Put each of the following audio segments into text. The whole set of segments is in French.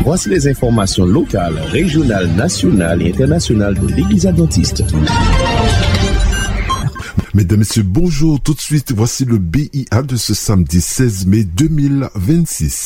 Voici les informations locales, régionales, nationales et internationales de l'Église adventiste. Mesdames, Messieurs, bonjour. Tout de suite, voici le BIA de ce samedi 16 mai 2026.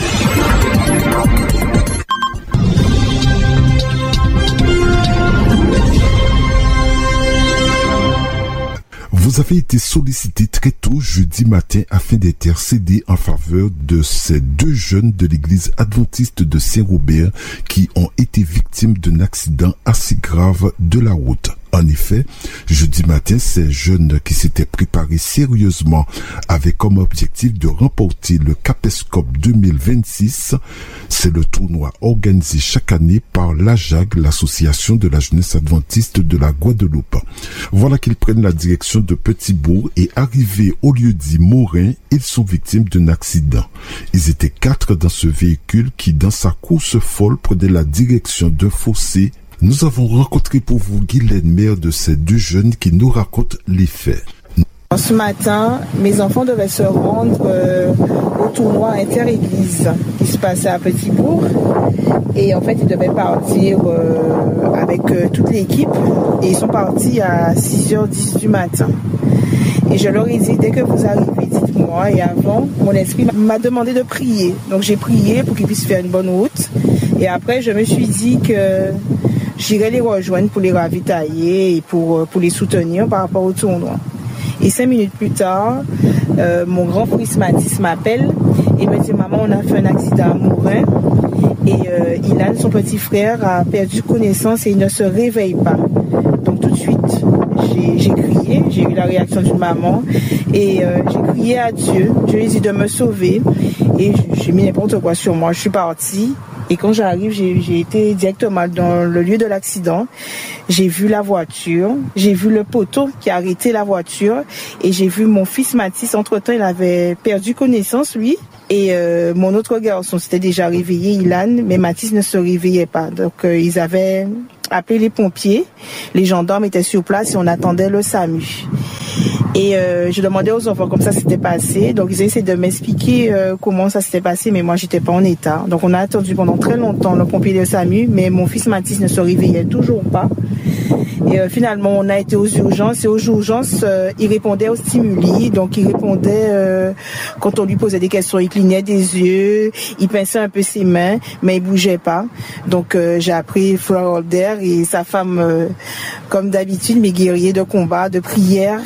Vous avez été sollicité très tôt jeudi matin afin d'intercéder en faveur de ces deux jeunes de l'église adventiste de Saint-Robert qui ont été victimes d'un accident assez grave de la route. En effet, jeudi matin, ces jeunes qui s'étaient préparés sérieusement avaient comme objectif de remporter le Capescope 2026. C'est le tournoi organisé chaque année par l'AJAG, l'association de la jeunesse adventiste de la Guadeloupe. Voilà qu'ils prennent la direction de Petit-Bourg et arrivés au lieu-dit Morin, ils sont victimes d'un accident. Ils étaient 4 dans ce véhicule qui, dans sa course folle, prenait la direction d'un fossé. Nous avons rencontré pour vous Guylaine, mère de ces deux jeunes, qui nous raconte les faits. Ce matin, mes enfants devaient se rendre au tournoi inter-église qui se passait à Petit-Bourg. Et en fait, ils devaient partir avec toute l'équipe. Et ils sont partis à 6h10 du matin. Et je leur ai dit, dès que vous arrivez, dites-moi. Et avant, mon esprit m'a demandé de prier. Donc j'ai prié pour qu'ils puissent faire une bonne route. Et après, je me suis dit que j'irais les rejoindre pour les ravitailler et pour les soutenir par rapport au tournoi. Et 5 minutes plus tard, mon grand fils Mathis m'appelle et me dit, maman, on a fait un accident à Morin. Et Ilan, son petit frère, a perdu connaissance et il ne se réveille pas. Donc tout de suite, j'ai crié, j'ai eu la réaction d'une maman et j'ai crié à Dieu. Je lui ai dit de me sauver et j'ai mis n'importe quoi sur moi. Je suis partie. Et quand j'arrive, j'ai été directement dans le lieu de l'accident. J'ai vu la voiture, j'ai vu le poteau qui a arrêté la voiture et j'ai vu mon fils Mathis. Entre-temps, il avait perdu connaissance, lui. Et mon autre garçon s'était déjà réveillé, Ilan, mais Mathis ne se réveillait pas. Donc, ils avaient appelé les pompiers. Les gendarmes étaient sur place et on attendait le SAMU. Et je demandais aux enfants comme ça s'était passé. Donc ils essayaient de m'expliquer comment ça s'était passé, mais moi j'étais pas en état. Donc on a attendu pendant très longtemps le pompier de SAMU, mais mon fils Mathis ne se réveillait toujours pas. Et finalement on a été aux urgences. Et aux urgences, il répondait aux stimuli. Donc il répondait quand on lui posait des questions, il clignait des yeux, il pinçait un peu ses mains, mais il bougeait pas. Donc j'ai appris Fleur Holder et sa femme, comme d'habitude, mes guerriers de combat, de prière,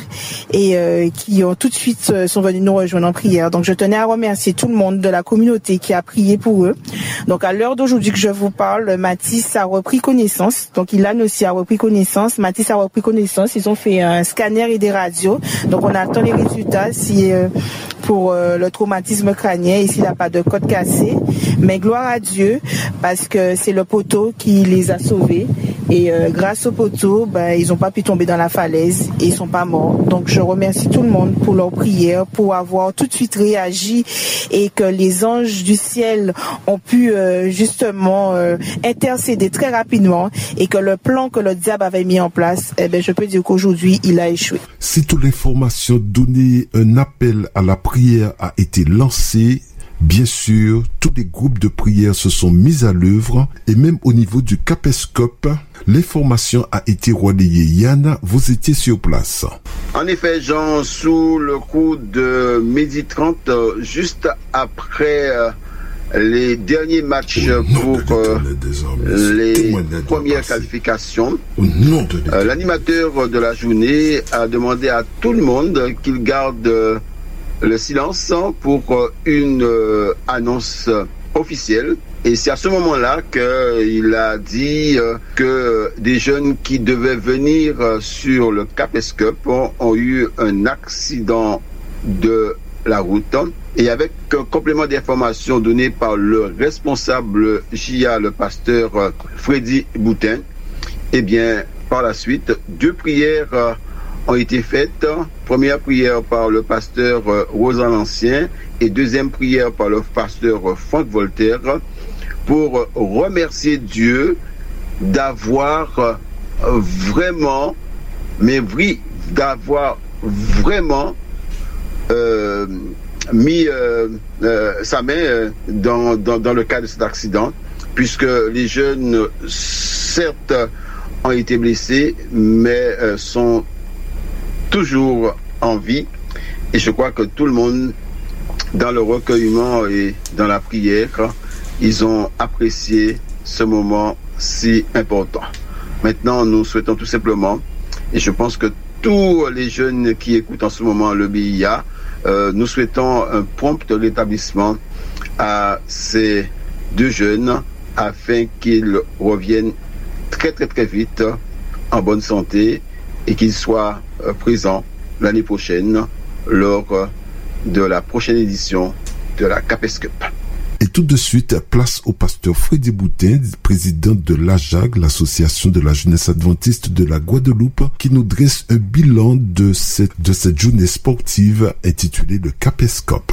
et qui ont tout de suite sont venus nous rejoindre en prière. Donc je tenais à remercier tout le monde de la communauté qui a prié pour eux. Donc à l'heure d'aujourd'hui que je vous parle, Mathis a repris connaissance. Donc Ilan aussi a repris connaissance. Mathis a repris connaissance. Ils ont fait un scanner et des radios. Donc on attend les résultats si pour le traumatisme crânien et s'il n'a pas de côte cassée. Mais gloire à Dieu parce que c'est le poteau qui les a sauvés. Et grâce au poteau, ils n'ont pas pu tomber dans la falaise et ils sont pas morts. Donc je remercie tout le monde pour leur prière, pour avoir tout de suite réagi et que les anges du ciel ont pu justement intercéder très rapidement et que le plan que le diable avait mis en place, je peux dire qu'aujourd'hui il a échoué. Si toute l'information donnée, un appel à la prière a été lancé. Bien sûr, tous les groupes de prière se sont mis à l'œuvre et même au niveau du Capescope, l'information a été relayée. Yann, vous étiez sur place. En effet, Jean, sous le coup de 12h30, juste après les derniers matchs pour les premières qualifications, l'animateur de la journée a demandé à tout le monde qu'il garde le silence pour une annonce officielle. Et c'est à ce moment-là qu'il a dit que des jeunes qui devaient venir sur le Capescope ont eu un accident de la route. Et avec un complément d'information donné par le responsable JA, le pasteur Freddy Boutin, eh bien, par la suite, 2 prières ont été faites. Première prière par le pasteur Rosan Lancien et deuxième prière par le pasteur Franck Voltaire pour remercier Dieu d'avoir vraiment, mis sa main dans le cas de cet accident puisque les jeunes, certes, ont été blessés, mais sont toujours en vie. Et je crois que tout le monde, dans le recueillement et dans la prière, ils ont apprécié ce moment si important. Maintenant, nous souhaitons tout simplement, et je pense que tous les jeunes qui écoutent en ce moment le BIA, nous souhaitons un prompt rétablissement à ces deux jeunes afin qu'ils reviennent très très très vite en bonne santé et qu'ils soient présents l'année prochaine lors de la prochaine édition de la CAPES Cup. Et tout de suite, place au pasteur Freddy Boutin, président de l'AJAG, l'association de la jeunesse adventiste de la Guadeloupe, qui nous dresse un bilan de cette journée sportive intitulée le CAPES Cup.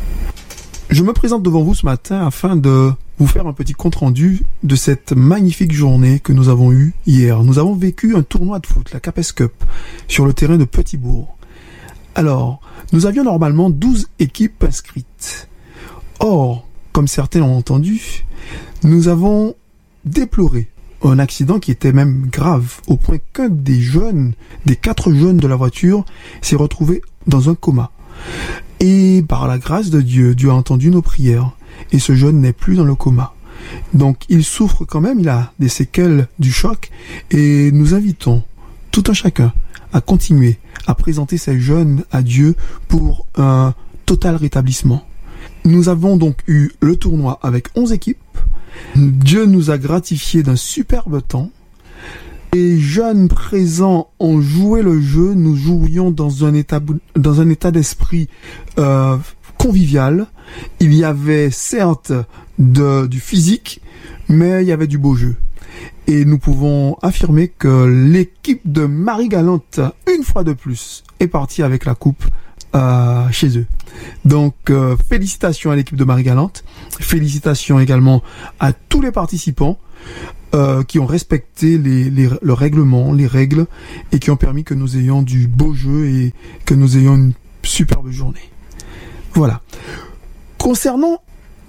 Je me présente devant vous ce matin afin de vous faire un petit compte-rendu de cette magnifique journée que nous avons eue hier. Nous avons vécu un tournoi de foot, la CAPES Cup, sur le terrain de Petit-Bourg. Alors, nous avions normalement 12 équipes inscrites. Or, comme certains l'ont entendu, nous avons déploré un accident qui était même grave, au point qu'un des 4 jeunes de la voiture s'est retrouvé dans un coma. Et par la grâce de Dieu, Dieu a entendu nos prières, et ce jeune n'est plus dans le coma. Donc il souffre quand même, il a des séquelles du choc, et nous invitons tout un chacun à continuer à présenter ces jeunes à Dieu pour un total rétablissement. Nous avons donc eu le tournoi avec 11 équipes. Dieu nous a gratifiés d'un superbe temps. Les jeunes présents ont joué le jeu. Nous jouions dans un état d'esprit convivial. Il y avait certes du physique, mais il y avait du beau jeu. Et nous pouvons affirmer que l'équipe de Marie-Galante, une fois de plus, est partie avec la coupe chez eux. Donc félicitations à l'équipe de Marie-Galante, félicitations également à tous les participants qui ont respecté le règlement, les règles, et qui ont permis que nous ayons du beau jeu et que nous ayons une superbe journée. Voilà. Concernant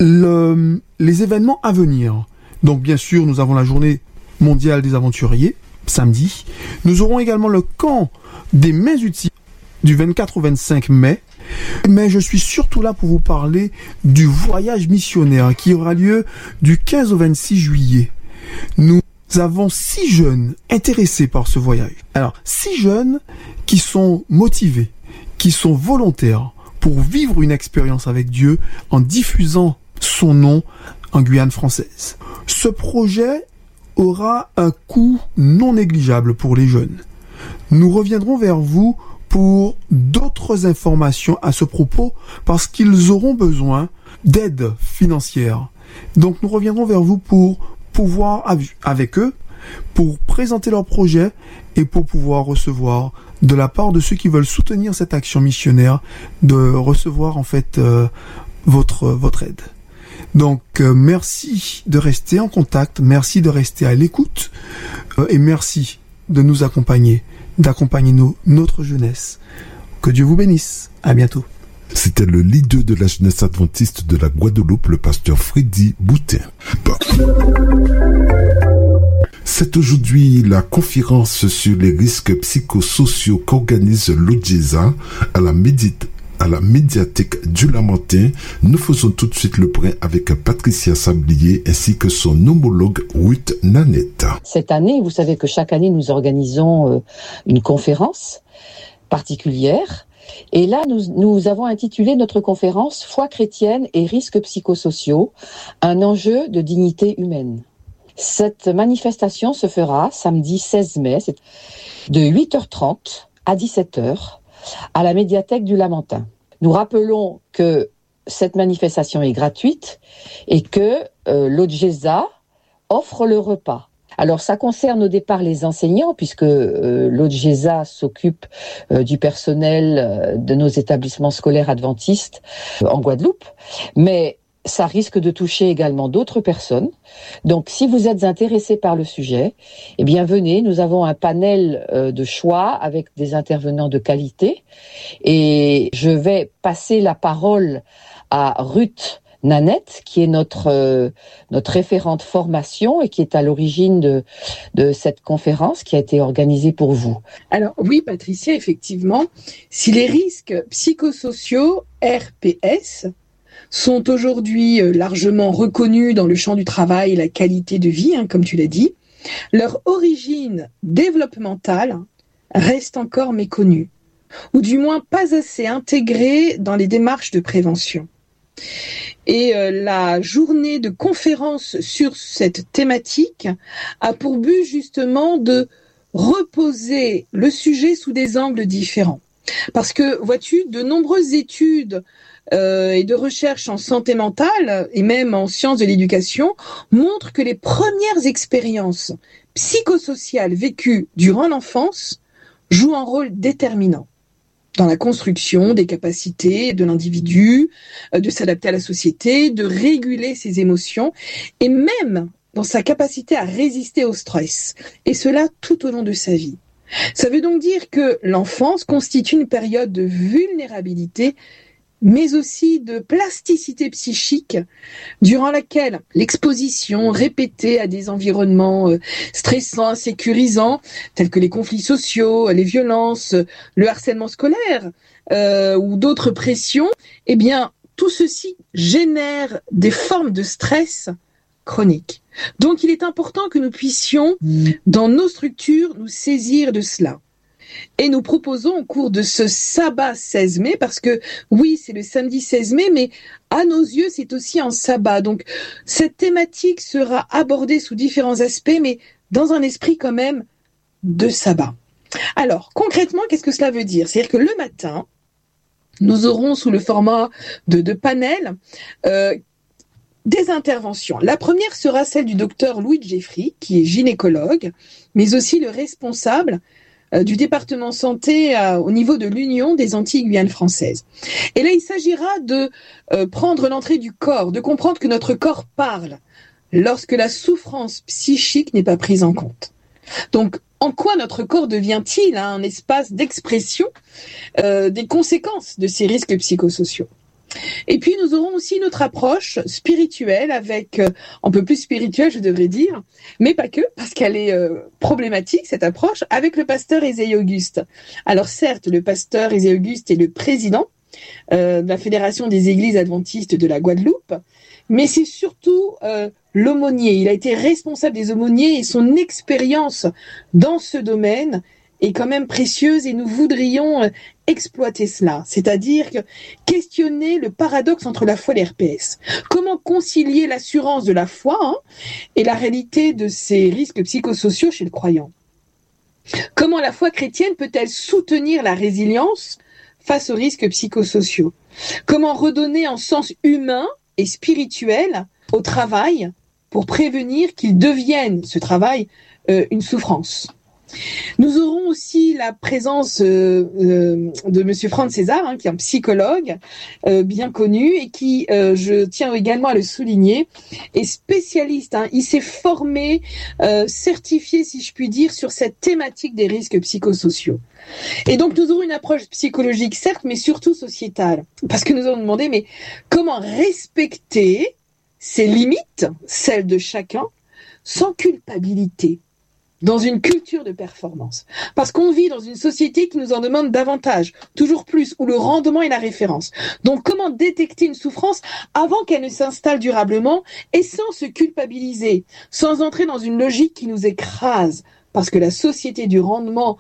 les événements à venir, donc bien sûr nous avons la journée mondiale des aventuriers, samedi. Nous aurons également le camp des mains utiles du 24 au 25 mai. Mais je suis surtout là pour vous parler du voyage missionnaire qui aura lieu du 15 au 26 juillet. Nous avons 6 jeunes intéressés par ce voyage. Alors, 6 jeunes qui sont motivés, qui sont volontaires pour vivre une expérience avec Dieu en diffusant son nom en Guyane française. Ce projet aura un coût non négligeable pour les jeunes. Nous reviendrons vers vous pour d'autres informations à ce propos parce qu'ils auront besoin d'aide financière. Donc nous reviendrons vers vous pour pouvoir, avec eux, pour présenter leur projet et pour pouvoir recevoir de la part de ceux qui veulent soutenir cette action missionnaire, de recevoir en fait votre aide. Donc merci de rester en contact, merci de rester à l'écoute et merci de nous accompagner, d'accompagner notre jeunesse. Que Dieu vous bénisse. À bientôt. C'était le leader de la jeunesse adventiste de la Guadeloupe, le pasteur Freddy Boutin. C'est aujourd'hui la conférence sur les risques psychosociaux qu'organise l'ODGESA à la médiathèque du Lamentin. Nous faisons tout de suite le point avec Patricia Sablier ainsi que son homologue Ruth Nanette. Cette année, vous savez que chaque année nous organisons une conférence particulière. Et là, nous avons intitulé notre conférence « Foi chrétienne et risques psychosociaux, un enjeu de dignité humaine ». Cette manifestation se fera samedi 16 mai, de 8h30 à 17h, à la médiathèque du Lamentin. Nous rappelons que cette manifestation est gratuite et que l'ODGESA offre le repas. Alors ça concerne au départ les enseignants puisque l'ODGESA s'occupe du personnel de nos établissements scolaires adventistes en Guadeloupe, mais ça risque de toucher également d'autres personnes. Donc si vous êtes intéressé par le sujet, eh bien venez, nous avons un panel de choix avec des intervenants de qualité et je vais passer la parole à Ruth Nanette, qui est notre référente formation et qui est à l'origine de cette conférence qui a été organisée pour vous. Alors oui, Patricia, effectivement, si les risques psychosociaux, RPS, sont aujourd'hui largement reconnus dans le champ du travail et la qualité de vie, comme tu l'as dit, leur origine développementale reste encore méconnue, ou du moins pas assez intégrée dans les démarches de prévention. Et la journée de conférence sur cette thématique a pour but justement de reposer le sujet sous des angles différents. Parce que, vois-tu, de nombreuses études et de recherches en santé mentale et même en sciences de l'éducation montrent que les premières expériences psychosociales vécues durant l'enfance jouent un rôle déterminant dans la construction des capacités de l'individu, de s'adapter à la société, de réguler ses émotions et même dans sa capacité à résister au stress, et cela tout au long de sa vie. Ça veut donc dire que l'enfance constitue une période de vulnérabilité, mais aussi de plasticité psychique, durant laquelle l'exposition répétée à des environnements stressants, insécurisants, tels que les conflits sociaux, les violences, le harcèlement scolaire ou d'autres pressions, eh bien, tout ceci génère des formes de stress chronique. Donc, il est important que nous puissions, dans nos structures, nous saisir de cela. Et nous proposons au cours de ce sabbat 16 mai, parce que oui, c'est le samedi 16 mai, mais à nos yeux, c'est aussi un sabbat. Donc, cette thématique sera abordée sous différents aspects, mais dans un esprit quand même de sabbat. Alors, concrètement, qu'est-ce que cela veut dire ? C'est-à-dire que le matin, nous aurons sous le format de panel des interventions. La première sera celle du docteur Louis Jeffrey, qui est gynécologue, mais aussi le responsable du département santé au niveau de l'Union des Antilles-Guyane françaises. Et là, il s'agira de prendre l'entrée du corps, de comprendre que notre corps parle lorsque la souffrance psychique n'est pas prise en compte. Donc, en quoi notre corps devient-il un espace d'expression des conséquences de ces risques psychosociaux ? Et puis, nous aurons aussi notre approche spirituelle avec, un peu plus spirituelle, je devrais dire, mais pas que, parce qu'elle est problématique, cette approche, avec le pasteur Ésaïe Auguste. Alors certes, le pasteur Ésaïe Auguste est le président de la Fédération des Églises Adventistes de la Guadeloupe, mais c'est surtout l'aumônier. Il a été responsable des aumôniers et son expérience dans ce domaine est quand même précieuse et nous voudrions exploiter cela, c'est-à-dire que questionner le paradoxe entre la foi et l'RPS. Comment concilier l'assurance de la foi et la réalité de ces risques psychosociaux chez le croyant ? Comment la foi chrétienne peut-elle soutenir la résilience face aux risques psychosociaux ? Comment redonner un sens humain et spirituel au travail pour prévenir qu'il devienne, ce travail, une souffrance ? Nous aurons aussi la présence de Monsieur Franz César, qui est un psychologue bien connu et qui, je tiens également à le souligner, est spécialiste. Il s'est formé, certifié, si je puis dire, sur cette thématique des risques psychosociaux. Et donc, nous aurons une approche psychologique, certes, mais surtout sociétale. Parce que nous allons demander, mais comment respecter ses limites, celles de chacun, sans culpabilité ? Dans une culture de performance. Parce qu'on vit dans une société qui nous en demande davantage, toujours plus, où le rendement est la référence. Donc, comment détecter une souffrance avant qu'elle ne s'installe durablement et sans se culpabiliser, sans entrer dans une logique qui nous écrase, parce que la société du rendement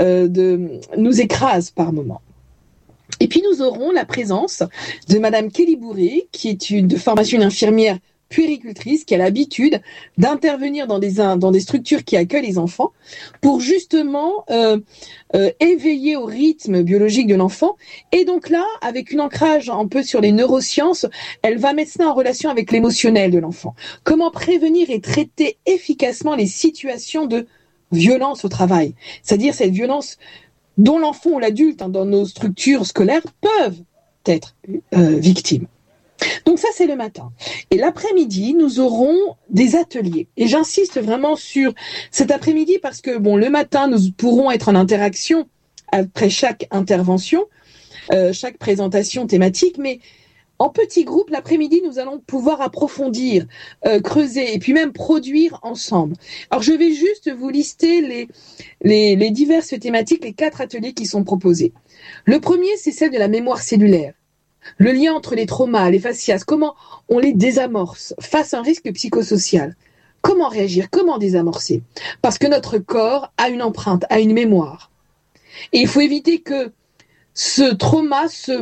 nous écrase par moments. Et puis, nous aurons la présence de Madame Kelly Bourré, qui est de formation une infirmière puéricultrice qui a l'habitude d'intervenir dans des structures qui accueillent les enfants pour justement éveiller au rythme biologique de l'enfant. Et donc là, avec un ancrage un peu sur les neurosciences, elle va mettre cela en relation avec l'émotionnel de l'enfant. Comment prévenir et traiter efficacement les situations de violence au travail, c'est-à-dire cette violence dont l'enfant ou l'adulte dans nos structures scolaires peuvent être victimes. Donc ça, c'est le matin. Et l'après-midi, nous aurons des ateliers. Et j'insiste vraiment sur cet après-midi parce que, le matin, nous pourrons être en interaction après chaque intervention, chaque présentation thématique, mais En petits groupes, l'après-midi, nous allons pouvoir approfondir, creuser et puis même produire ensemble. Alors, je vais juste vous lister les diverses thématiques, les 4 ateliers qui sont proposés. Le premier, c'est celle de la mémoire cellulaire. Le lien entre les traumas, les fascias, comment on les désamorce face à un risque psychosocial. Comment réagir, comment désamorcer? Parce que notre corps a une empreinte, a une mémoire. Et il faut éviter que ce trauma se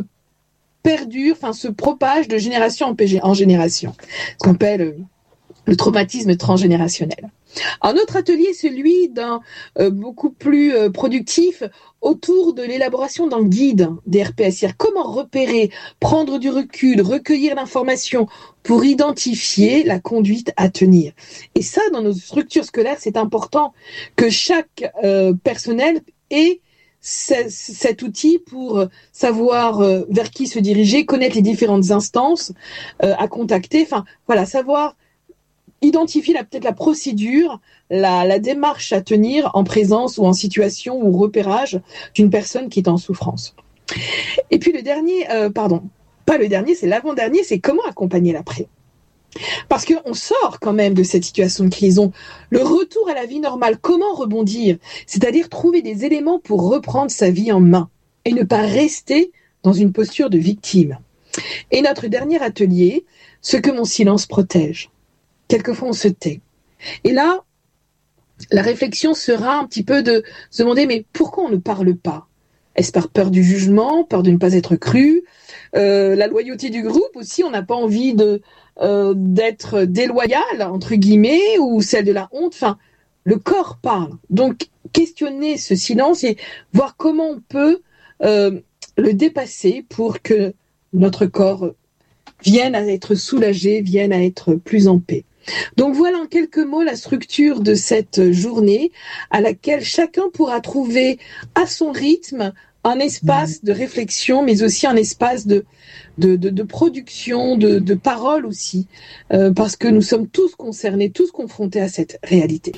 propage de génération en génération. Ce qu'on appelle le traumatisme transgénérationnel. Un autre atelier, celui d'un beaucoup plus productif autour de l'élaboration d'un guide des RPS. C'est-à-dire comment repérer, prendre du recul, recueillir l'information pour identifier la conduite à tenir. Et ça, dans nos structures scolaires, c'est important que chaque personnel ait cet outil pour savoir vers qui se diriger, connaître les différentes instances à contacter, enfin voilà, savoir identifier peut-être la procédure, la démarche à tenir en présence ou en situation ou repérage d'une personne qui est en souffrance. Et puis le dernier, c'est l'avant-dernier, c'est comment accompagner l'après. Parce qu'on sort quand même de cette situation de crise. Le retour à la vie normale, comment rebondir? C'est-à-dire trouver des éléments pour reprendre sa vie en main et ne pas rester dans une posture de victime. Et notre dernier atelier, ce que mon silence protège. Quelquefois, on se tait. Et là, la réflexion sera un petit peu de se demander, mais pourquoi on ne parle pas? Est-ce par peur du jugement, peur de ne pas être cru? La loyauté du groupe aussi, on n'a pas envie d'être déloyal, entre guillemets, ou celle de la honte. Enfin, le corps parle. Donc, questionner ce silence et voir comment on peut le dépasser pour que notre corps vienne à être soulagé, vienne à être plus en paix. Donc voilà en quelques mots la structure de cette journée à laquelle chacun pourra trouver à son rythme un espace de réflexion, mais aussi un espace de production, de parole aussi, parce que nous sommes tous concernés, tous confrontés à cette réalité.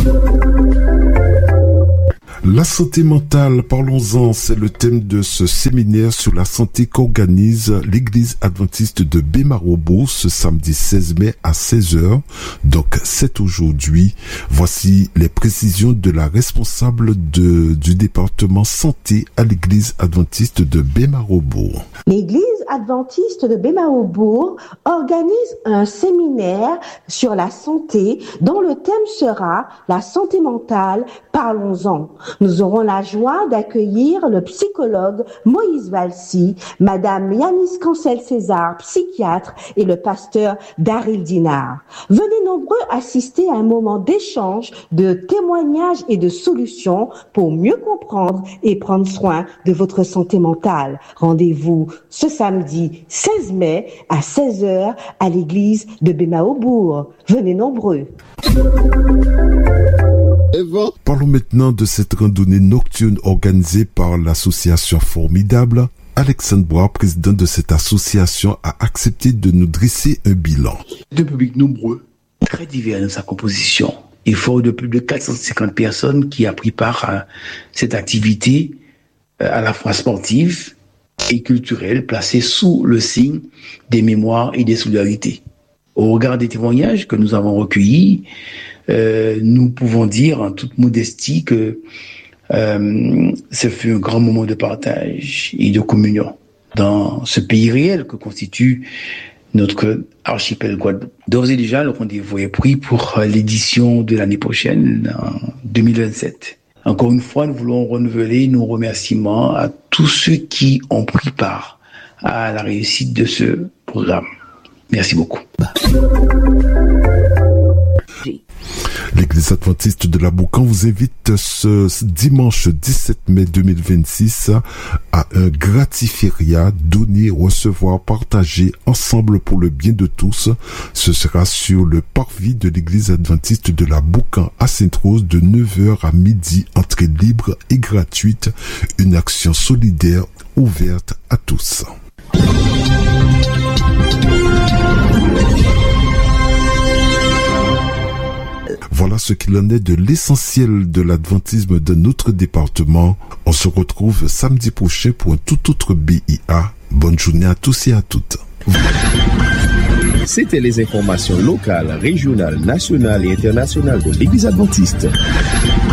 La santé mentale, parlons-en, c'est le thème de ce séminaire sur la santé qu'organise l'Église adventiste de Bémarobo ce samedi 16 mai à 16h. Donc c'est aujourd'hui. Voici les précisions de la responsable du département santé à l'Église adventiste de Bémarobo. L'Église adventiste de Bémarobo organise un séminaire sur la santé dont le thème sera la santé mentale, parlons-en. Nous aurons la joie d'accueillir le psychologue Moïse Valsi, Madame Yanis Cancel-César, psychiatre, et le pasteur Daryl Dinard. Venez nombreux assister à un moment d'échange, de témoignages et de solutions pour mieux comprendre et prendre soin de votre santé mentale. Rendez-vous ce samedi 16 mai à 16h à l'église de Bémaobourg. Venez nombreux. Parlons maintenant de cette randonnée nocturne organisée par l'association Formidable. Alexandre Bois, président de cette association, a accepté de nous dresser un bilan. Un public nombreux, très divers dans sa composition. Il faut de plus de 450 personnes qui ont pris part à cette activité à la fois sportive et culturelle, placée sous le signe des mémoires et des solidarités. Au regard des témoignages que nous avons recueillis, nous pouvons dire en toute modestie que ce fut un grand moment de partage et de communion dans ce pays réel que constitue notre archipel Guadeloupe. D'ores et déjà, le rendez-vous est pris pour l'édition de l'année prochaine, en 2027. Encore une fois, nous voulons renouveler nos remerciements à tous ceux qui ont pris part à la réussite de ce programme. Merci beaucoup. L'Église adventiste de la Boucan vous invite ce dimanche 17 mai 2026 à un gratiféria, donner, recevoir, partager ensemble pour le bien de tous. Ce sera sur le parvis de l'Église adventiste de la Boucan à Sainte-Rose de 9h à midi, entrée libre et gratuite. Une action solidaire ouverte à tous. Voilà ce qu'il en est de l'essentiel de l'adventisme de notre département. On se retrouve samedi prochain pour un tout autre BIA. Bonne journée à tous et à toutes. C'était les informations locales, régionales, nationales et internationales de l'Église adventiste.